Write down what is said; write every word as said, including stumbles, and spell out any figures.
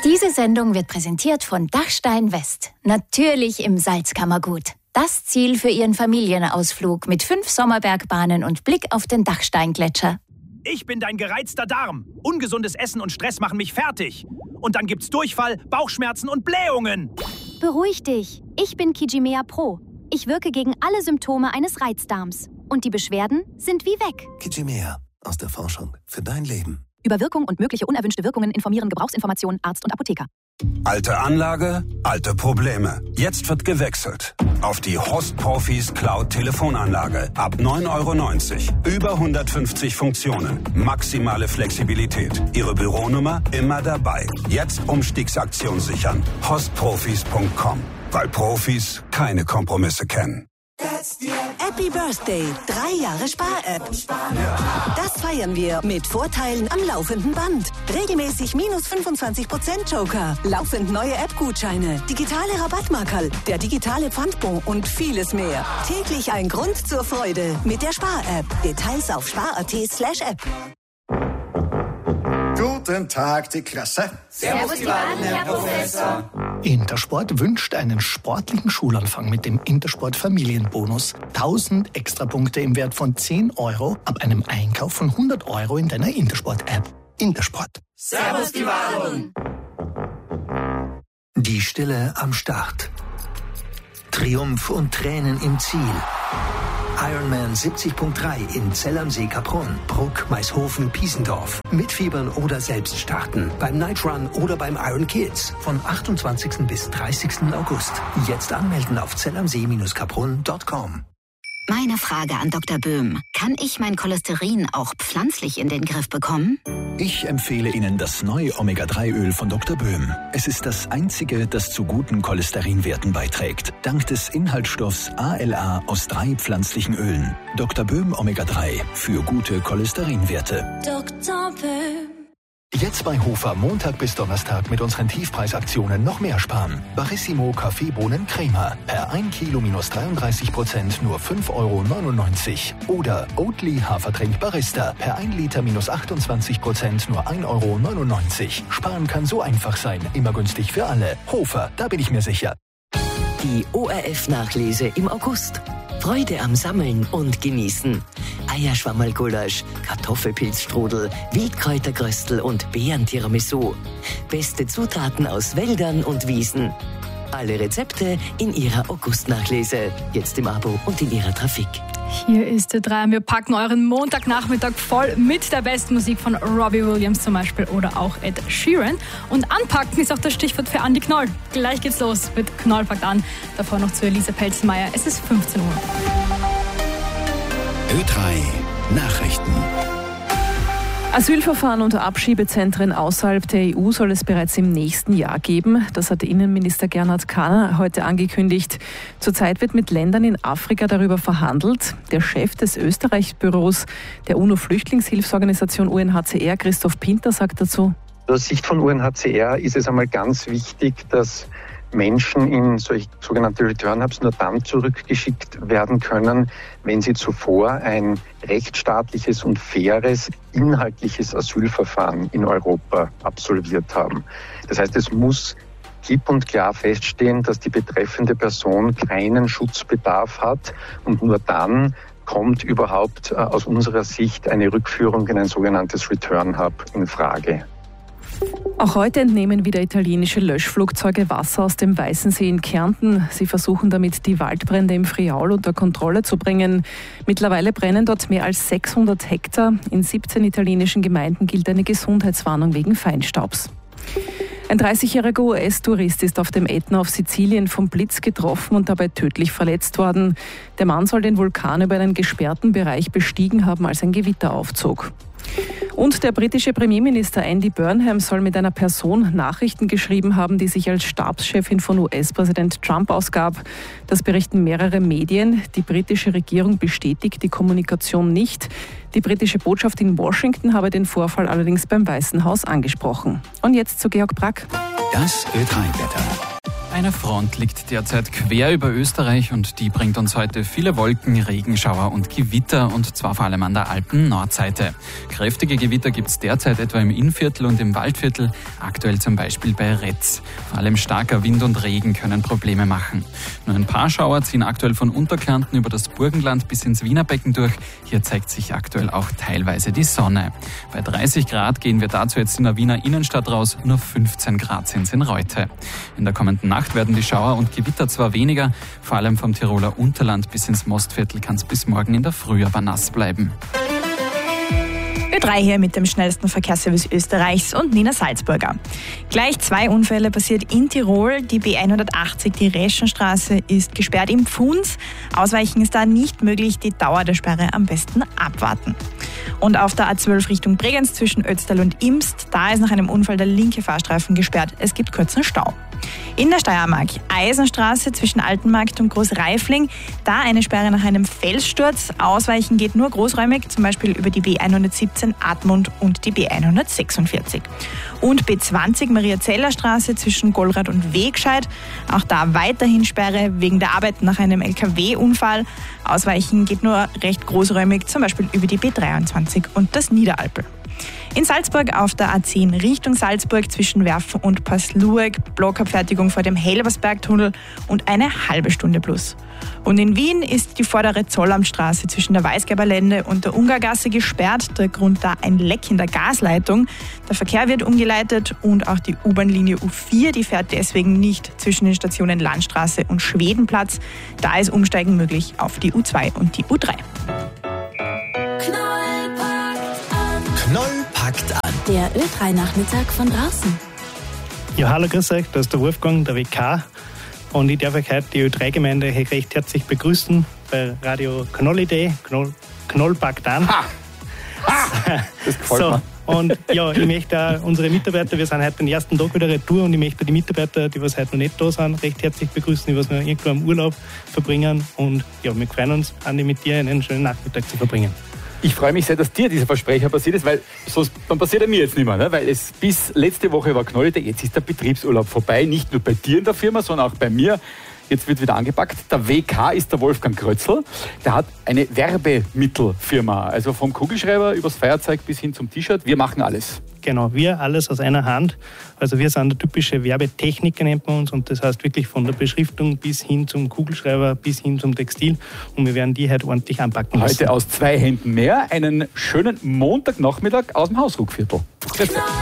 Diese Sendung wird präsentiert von Dachstein West. Natürlich im Salzkammergut. Das Ziel für Ihren Familienausflug mit fünf Sommerbergbahnen und Blick auf den Dachsteingletscher. Ich bin dein gereizter Darm. Ungesundes Essen und Stress machen mich fertig. Und dann gibt's Durchfall, Bauchschmerzen und Blähungen. Beruhig dich. Ich bin Kijimea Pro. Ich wirke gegen alle Symptome eines Reizdarms. Und die Beschwerden sind wie weg. Kijimea. Aus der Forschung für dein Leben. Über Wirkung und mögliche unerwünschte Wirkungen informieren Gebrauchsinformationen Arzt und Apotheker. Alte Anlage, alte Probleme. Jetzt wird gewechselt auf die Host Profis Cloud Telefonanlage. Ab neun Euro neunzig. Über hundertfünfzig Funktionen. Maximale Flexibilität. Ihre Büronummer immer dabei. Jetzt Umstiegsaktion sichern. hostprofis punkt com. Weil Profis keine Kompromisse kennen. Happy Birthday, drei Jahre Spar-App. Das feiern wir mit Vorteilen am laufenden Band. Regelmäßig minus fünfundzwanzig Prozent Joker, laufend neue App-Gutscheine, digitale Rabattmarkerl, der digitale Pfandbon und vieles mehr. Täglich ein Grund zur Freude mit der Spar-App. Details auf spar.at slash app. Guten Tag, die Klasse. Servus, die Baden, Herr Professor. Intersport wünscht einen sportlichen Schulanfang mit dem Intersport Familienbonus. tausend Extrapunkte im Wert von zehn Euro ab einem Einkauf von hundert Euro in deiner Intersport-App. Intersport. Servus, die Baden. Die Stille am Start. Triumph und Tränen im Ziel. Ironman siebzig Punkt drei in Zell am See, Kaprun, Bruck, Maishofen, Piesendorf. Mitfiebern oder selbst starten. Beim Night Run oder beim Iron Kids. Von achtundzwanzigsten bis dreißigsten August. Jetzt anmelden auf zell am see Bindestrich kaprun Punkt com. Meine Frage an Doktor Böhm. Kann ich mein Cholesterin auch pflanzlich in den Griff bekommen? Ich empfehle Ihnen das neue Omega drei Öl von Doktor Böhm. Es ist das einzige, das zu guten Cholesterinwerten beiträgt. Dank des Inhaltsstoffs A L A aus drei pflanzlichen Ölen. Doktor Böhm Omega drei für gute Cholesterinwerte. Doktor Böhm. Jetzt bei Hofer Montag bis Donnerstag mit unseren Tiefpreisaktionen noch mehr sparen. Barissimo Kaffeebohnen Crema. Per ein Kilo minus dreiunddreißig Prozent nur fünf Euro neunundneunzig. Oder Oatly Hafertrink Barista. Per ein Liter minus achtundzwanzig Prozent nur ein Euro neunundneunzig. Sparen kann so einfach sein. Immer günstig für alle. Hofer, da bin ich mir sicher. Die O R F-Nachlese im August. Freude am Sammeln und Genießen. Eierschwammerlgulasch, Kartoffelpilzstrudel, Wildkräutergröstel und Beeren-Tiramisu. Beste Zutaten aus Wäldern und Wiesen. Alle Rezepte in Ihrer August-Nachlese. Jetzt im Abo und in Ihrer Trafik. Hier ist der drei. Wir packen euren Montagnachmittag voll mit der besten Musik von Robbie Williams zum Beispiel oder auch Ed Sheeran. Und anpacken ist auch das Stichwort für Andi Knoll. Gleich geht's los mit Knoll packt an. Davor noch zu Elise Pelzenmeier. Es ist fünfzehn Uhr. Ö drei Nachrichten. Asylverfahren und Abschiebezentren außerhalb der E U soll es bereits im nächsten Jahr geben. Das hat Innenminister Gernot Kahner heute angekündigt. Zurzeit wird mit Ländern in Afrika darüber verhandelt. Der Chef des Österreich-Büros der UNO-Flüchtlingshilfsorganisation U N H C R, Christoph Pinter, sagt dazu: Aus Sicht von U N H C R ist es einmal ganz wichtig, dass Menschen in solche sogenannte Return Hubs nur dann zurückgeschickt werden können, wenn sie zuvor ein rechtsstaatliches und faires, inhaltliches Asylverfahren in Europa absolviert haben. Das heißt, es muss klipp und klar feststehen, dass die betreffende Person keinen Schutzbedarf hat und nur dann kommt überhaupt aus unserer Sicht eine Rückführung in ein sogenanntes Return Hub in Frage. Auch heute entnehmen wieder italienische Löschflugzeuge Wasser aus dem Weißen See in Kärnten. Sie versuchen damit, die Waldbrände im Friaul unter Kontrolle zu bringen. Mittlerweile brennen dort mehr als sechshundert Hektar. In siebzehn italienischen Gemeinden gilt eine Gesundheitswarnung wegen Feinstaubs. Ein dreißigjähriger U S-Tourist ist auf dem Ätna auf Sizilien vom Blitz getroffen und dabei tödlich verletzt worden. Der Mann soll den Vulkan über einen gesperrten Bereich bestiegen haben, als ein Gewitter aufzog. Und der britische Premierminister Andy Burnham soll mit einer Person Nachrichten geschrieben haben, die sich als Stabschefin von U S-Präsident Trump ausgab. Das berichten mehrere Medien. Die britische Regierung bestätigt die Kommunikation nicht. Die britische Botschaft in Washington habe den Vorfall allerdings beim Weißen Haus angesprochen. Und jetzt zu Georg Brack. Das Ö drei Wetter. Eine Front liegt derzeit quer über Österreich und die bringt uns heute viele Wolken, Regenschauer und Gewitter und zwar vor allem an der Alpen-Nordseite. Kräftige Gewitter gibt es derzeit etwa im Innviertel und im Waldviertel, aktuell zum Beispiel bei Retz. Vor allem starker Wind und Regen können Probleme machen. Nur ein paar Schauer ziehen aktuell von Unterkärnten über das Burgenland bis ins Wienerbecken durch. Hier zeigt sich aktuell auch teilweise die Sonne. Bei dreißig Grad gehen wir dazu jetzt in der Wiener Innenstadt raus, nur fünfzehn Grad sind es in Reute. In der kommenden Nacht werden die Schauer und Gewitter zwar weniger, vor allem vom Tiroler Unterland bis ins Mostviertel kann es bis morgen in der Früh aber nass bleiben. Ö drei hier mit dem schnellsten Verkehrsservice Österreichs und Nina Salzburger. Gleich zwei Unfälle passiert in Tirol. Die B hundertachtzig, die Reschenstraße, ist gesperrt im Pfunds. Ausweichen ist da nicht möglich. Die Dauer der Sperre am besten abwarten. Und auf der A zwölf Richtung Bregenz zwischen Ötztal und Imst, da ist nach einem Unfall der linke Fahrstreifen gesperrt. Es gibt kurzen Stau. In der Steiermark, Eisenstraße zwischen Altenmarkt und Großreifling, da eine Sperre nach einem Felssturz. Ausweichen geht nur großräumig, zum Beispiel über die B hundertsiebzehn Admont und die B hundertsechsundvierzig. Und B zwanzig Maria-Zeller Straße zwischen Golrath und Wegscheid, auch da weiterhin Sperre wegen der Arbeit nach einem L K W-Unfall. Ausweichen geht nur recht großräumig, zum Beispiel über die B dreiundzwanzig und das Niederalpel. In Salzburg auf der A zehn Richtung Salzburg zwischen Werfen und Paslueg, Blockabfertigung vor dem Helbersbergtunnel und eine halbe Stunde plus. Und in Wien ist die vordere Zollamtstraße zwischen der Weißgerberlände und der Ungargasse gesperrt. Der Grund da ein Leck in der Gasleitung. Der Verkehr wird umgeleitet und auch die U-Bahn-Linie U vier, die fährt deswegen nicht zwischen den Stationen Landstraße und Schwedenplatz. Da ist Umsteigen möglich auf die U zwei und die U drei. Knoll packt an. Der Ö drei Nachmittag von draußen. Ja, hallo, grüß euch, da ist der Wolfgang, der W K. Und ich darf euch heute die Ö drei Gemeinde recht herzlich begrüßen bei Radio Knolli-Day. Knoll, Knoll packt an. Ha! Ha! Das gefällt so, mir. Und ja, ich möchte auch unsere Mitarbeiter, wir sind heute den ersten Tag wieder retour und ich möchte die Mitarbeiter, die was heute noch nicht da sind, recht herzlich begrüßen, die was noch irgendwo am Urlaub verbringen. Und ja, wir freuen uns, Andi, mit dir einen schönen Nachmittag zu verbringen. Ich freue mich sehr, dass dir dieser Versprecher passiert ist, weil sonst dann passiert er mir jetzt nicht mehr. Ne? Weil es bis letzte Woche war Knolli, jetzt ist der Betriebsurlaub vorbei. Nicht nur bei dir in der Firma, sondern auch bei mir. Jetzt wird wieder angepackt. Der W K ist der Wolfgang Krötzl. Der hat eine Werbemittelfirma. Also vom Kugelschreiber übers Feuerzeug bis hin zum T-Shirt. Wir machen alles. Genau, wir alles aus einer Hand. Also wir sind der typische Werbetechniker, nennt man uns. Und das heißt wirklich von der Beschriftung bis hin zum Kugelschreiber, bis hin zum Textil. Und wir werden die heute ordentlich anpacken lassen. Heute aus zwei Händen mehr. Einen schönen Montagnachmittag aus dem Hausruckviertel.